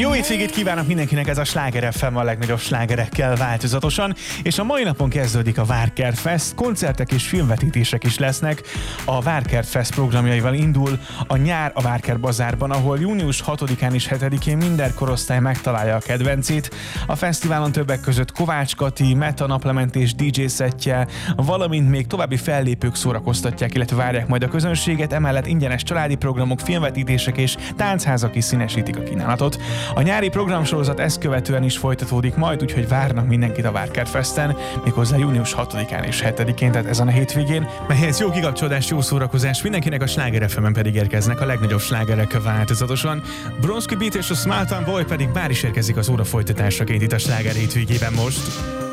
Jó hétvégét kívánok mindenkinek, ez a Sláger FM a legnagyobb slágerekkel változatosan, és a mai napon kezdődik a Várkert Fest, koncertek és filmvetítések is lesznek. A Várkert Fest programjaival indul a nyár a Várkert Bazárban, ahol június 6-án és 7-én minden korosztály megtalálja a kedvencét. A fesztiválon többek között Kovács Kati, Meta naplementés DJ szettje, valamint még további fellépők szórakoztatják, illetve várják majd a közönséget, emellett ingyenes családi programok, filmvetítések és táncházak is színesítik a kínálatot. A nyári programsorozat ezt követően is folytatódik majd, úgyhogy várnak mindenkit a Várkert Festen, méghozzá június 6-án és 7-én, tehát ezen a hétvégén, melyhez jó kikapcsolódás, jó szórakozás mindenkinek, a Sláger FM-en pedig érkeznek a legnagyobb slágerek változatosan. Bronski Beat és a Small Town Boy pedig már is érkezik az óra folytatásaként itt a Sláger hétvégében most.